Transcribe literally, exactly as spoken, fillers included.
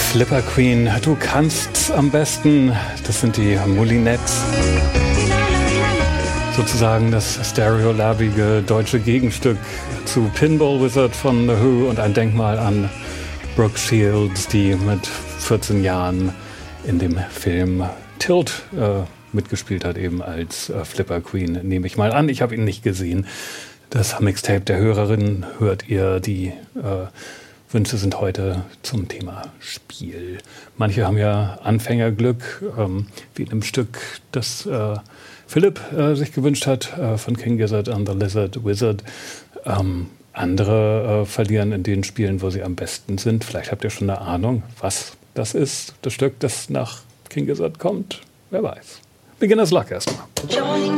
Flipper Queen, du kannst am besten. Das sind die Moulinettes. Sozusagen das stereolabige deutsche Gegenstück zu Pinball Wizard von The Who und ein Denkmal an Brooke Shields, die mit vierzehn Jahren in dem Film Tilt äh, mitgespielt hat, eben als äh, Flipper Queen, nehme ich mal an. Ich habe ihn nicht gesehen. Das Mixtape der Hörerin hört ihr. Die äh, Wünsche sind heute zum Thema Spiel. Manche haben ja Anfängerglück, ähm, wie in einem Stück, das äh, Philipp äh, sich gewünscht hat, äh, von King Gizzard and the Lizard Wizard. Ähm, andere äh, verlieren in den Spielen, wo sie am besten sind. Vielleicht habt ihr schon eine Ahnung, was das ist, das Stück, das nach King Gizzard kommt. Wer weiß. Beginner's Luck erstmal.